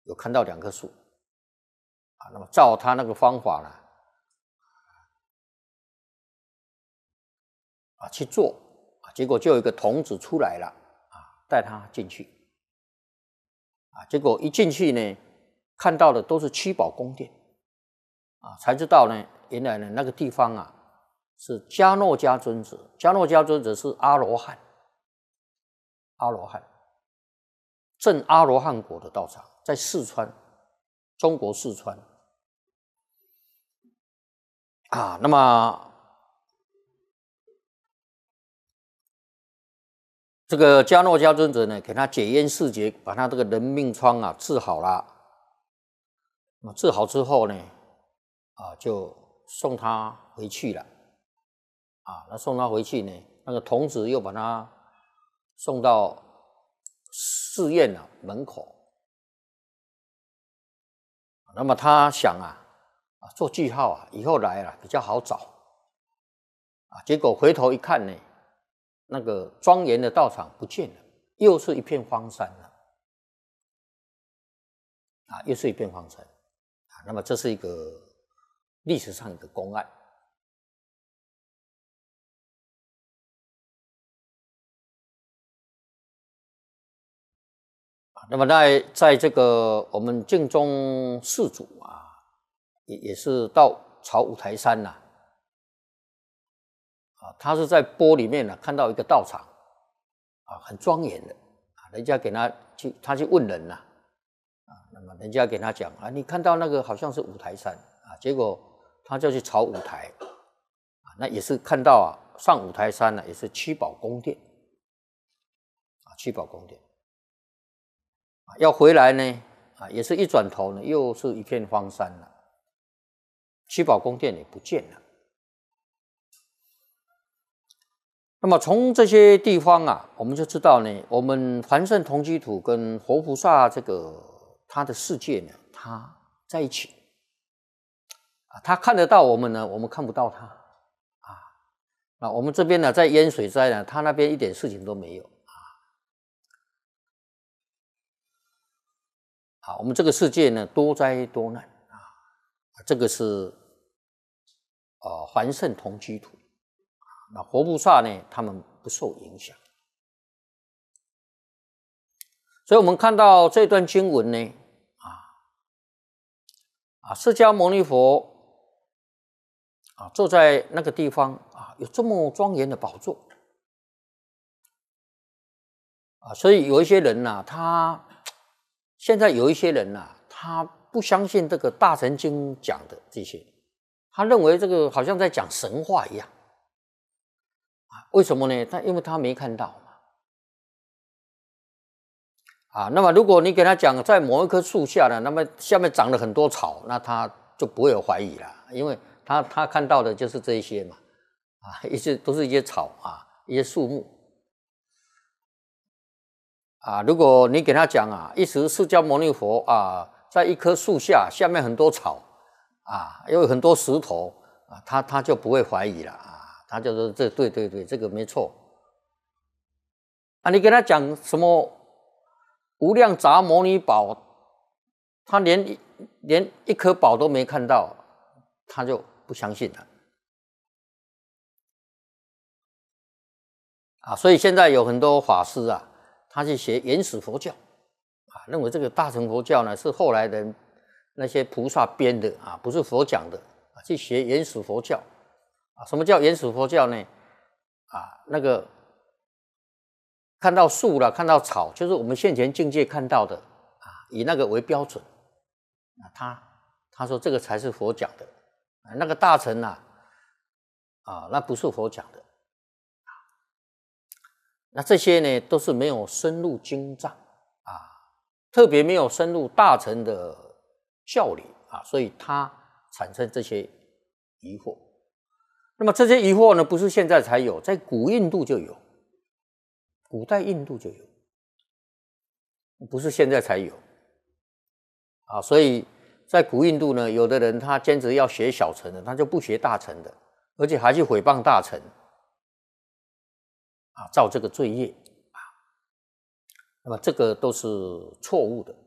有看到2棵树啊，那么照他那个方法呢去做结果就有一个童子出来了带他进去结果一进去呢，看到的都是七宝宫殿才知道呢，原来呢那个地方是迦诺迦尊者，迦诺迦尊者是阿罗汉，证阿罗汉果的道场，在四川，中国四川那么这个迦诺迦尊者呢，给他解冤释结，把他这个人命疮治好了。那么治好之后呢，就送他回去了。那送他回去呢，那个童子又把他送到寺院门口。那么他想做记号以后来比较好找结果回头一看呢，那个庄严的道场不见了，又是一片荒山了又是一片荒山那么这是一个历史上一个公案那么在这个我们净宗四祖也是到朝五台山他是在波里面看到一个道场很庄严的人家给他去问人那么人家给他讲你看到那个好像是五台山结果他就去朝五台那也是看到上五台山也是七宝宫殿七宝宫殿要回来呢也是一转头呢又是一片荒山了，七宝宫殿也不见了。那么从这些地方我们就知道呢，我们凡圣同居土跟活菩萨这个他的世界呢，他在一起他看得到我们呢，我们看不到他那我们这边呢，在淹水灾呢，他那边一点事情都没有我们这个世界呢，多灾多难这个是凡圣同居土。那活菩萨呢，他们不受影响。所以我们看到这段经文呢释迦牟尼佛坐在那个地方有这么庄严的宝座所以有一些人现在有一些人他不相信这个大乘经讲的这些，他认为这个好像在讲神话一样为什么呢？因为他没看到那么如果你给他讲在某一棵树下呢，那么下面长了很多草，那他就不会有怀疑了，因为他看到的就是这一些嘛一些都是一些草一些树木如果你给他讲一时释迦牟尼佛在一棵树下面很多草又有很多石头他就不会怀疑了他就说这对，这个没错你给他讲什么无量杂摩尼宝，他连一颗宝都没看到，他就不相信了所以现在有很多法师他去学原始佛教认为这个大乘佛教呢是后来的那些菩萨编的不是佛讲的去学原始佛教什么叫原始佛教呢那个看到树了看到草，就是我们现前境界看到的以那个为标准他说这个才是佛讲的那个大乘那不是佛讲的那这些呢都是没有深入经藏特别没有深入大乘的教理所以他产生这些疑惑。那么这些疑惑呢，不是现在才有，在古印度就有，古代印度就有，不是现在才有所以在古印度呢，有的人他坚持要学小乘的，他就不学大乘的，而且还去毁谤大乘造这个罪业那么这个都是错误的